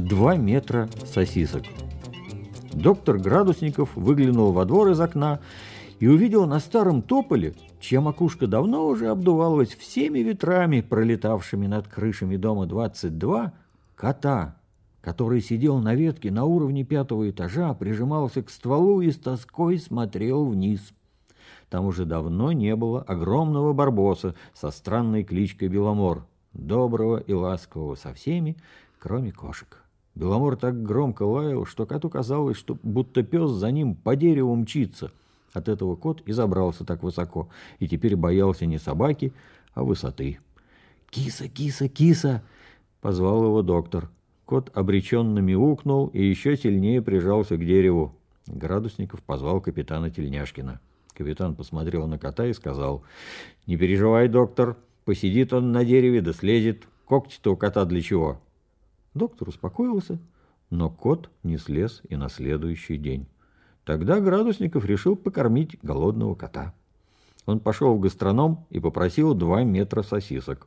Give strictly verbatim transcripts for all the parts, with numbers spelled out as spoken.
два метра сосисок. Доктор Градусников выглянул во двор из окна и увидел на старом тополе, чья макушка давно уже обдувалась всеми ветрами, пролетавшими над крышами дома двадцать два, кота, который сидел на ветке на уровне пятого этажа, прижимался к стволу и с тоской смотрел вниз. Там уже давно не было огромного барбоса со странной кличкой Беломор, доброго и ласкового со всеми, кроме кошек. Беломор так громко лаял, что коту казалось, что будто пес за ним по дереву мчится. От этого кот и забрался так высоко, и теперь боялся не собаки, а высоты. «Киса, киса, киса!» — позвал его доктор. Кот обреченно мяукнул и еще сильнее прижался к дереву. Градусников позвал капитана Тельняшкина. Капитан посмотрел на кота и сказал: «Не переживай, доктор, посидит он на дереве да слезет. Когти-то у кота для чего?» Доктор успокоился, но кот не слез и на следующий день. Тогда Градусников решил покормить голодного кота. Он пошел в гастроном и попросил два метра сосисок.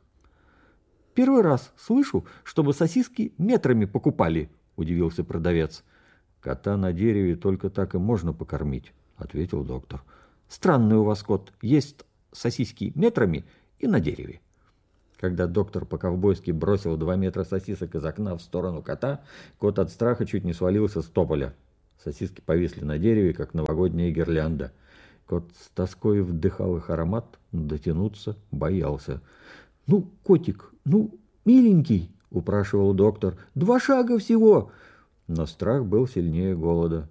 «Первый раз слышу, чтобы сосиски метрами покупали», — удивился продавец. «Кота на дереве только так и можно покормить», — ответил доктор. «Странный у вас кот, есть сосиски метрами и на дереве». Когда доктор по-ковбойски бросил два метра сосисок из окна в сторону кота, кот от страха чуть не свалился с тополя. Сосиски повисли на дереве, как новогодняя гирлянда. Кот с тоской вдыхал их аромат, но дотянуться боялся. «Ну, котик, ну, миленький», — упрашивал доктор, — «два шага всего». Но страх был сильнее голода.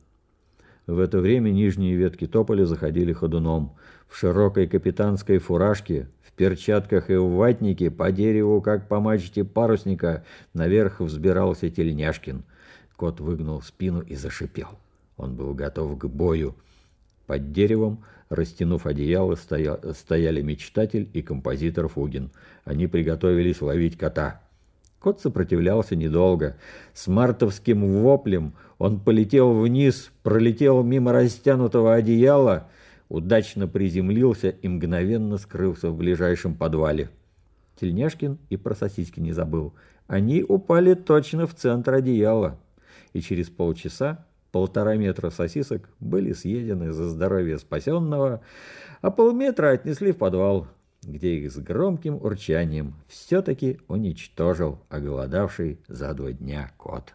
В это время нижние ветки тополя заходили ходуном. В широкой капитанской фуражке, в перчатках и в ватнике, по дереву, как по мачте парусника, наверх взбирался Тельняшкин. Кот выгнул спину и зашипел. Он был готов к бою. Под деревом, растянув одеяло, стоя... стояли мечтатель и композитор Фугин. Они приготовились ловить кота. Кот сопротивлялся недолго. С мартовским воплем он полетел вниз, пролетел мимо растянутого одеяла, удачно приземлился и мгновенно скрылся в ближайшем подвале. Тельняшкин и про сосиски не забыл. Они упали точно в центр одеяла. И через полчаса полтора метра сосисок были съедены за здоровье спасенного, а полметра отнесли в подвал, где их с громким урчанием все-таки уничтожил оголодавший за два дня кот.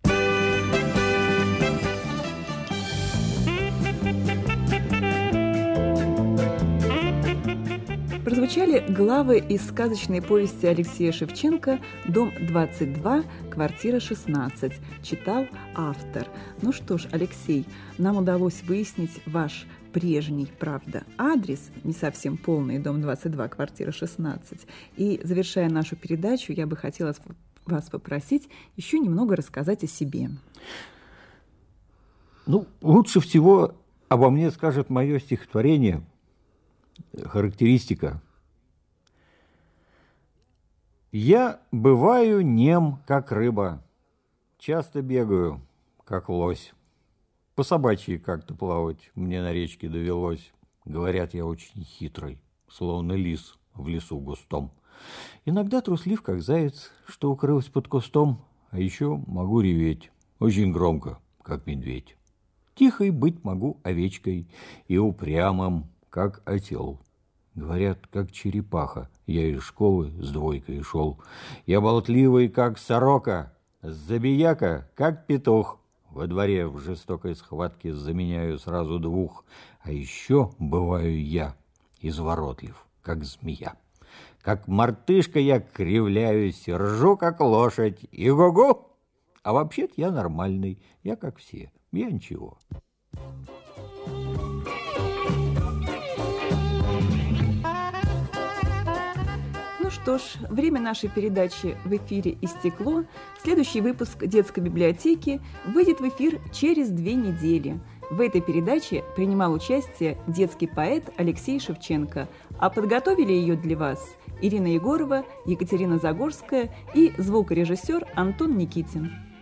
Прозвучали главы из сказочной повести Алексея Шевченко «Дом двадцать два, квартира шестнадцать». Читал автор. Ну что ж, Алексей, нам удалось выяснить ваш прежний, правда, адрес, не совсем полный, дом двадцать два, квартира шестнадцать. И, завершая нашу передачу, я бы хотела вас попросить еще немного рассказать о себе. Ну, лучше всего обо мне скажет мое стихотворение, характеристика. Я бываю нем, как рыба, часто бегаю, как лось. По собачьи как-то плавать мне на речке довелось. Говорят, я очень хитрый, словно лис в лесу густом. Иногда труслив, как заяц, что укрылся под кустом, а еще могу реветь, очень громко, как медведь. Тихой быть могу овечкой и упрямым, как осел. Говорят, как черепаха, я из школы с двойкой шел. Я болтливый, как сорока, забияка, как петух. Во дворе в жестокой схватке заменяю сразу двух. А еще бываю я изворотлив, как змея. Как мартышка я кривляюсь, ржу, как лошадь, и го-го. А вообще-то я нормальный, я как все, я ничего. Что ж, время нашей передачи в эфире истекло. Следующий выпуск детской библиотеки выйдет в эфир через две недели. В этой передаче принимал участие детский поэт Алексей Шевченко, а подготовили ее для вас Ирина Егорова, Екатерина Загорская и звукорежиссер Антон Никитин.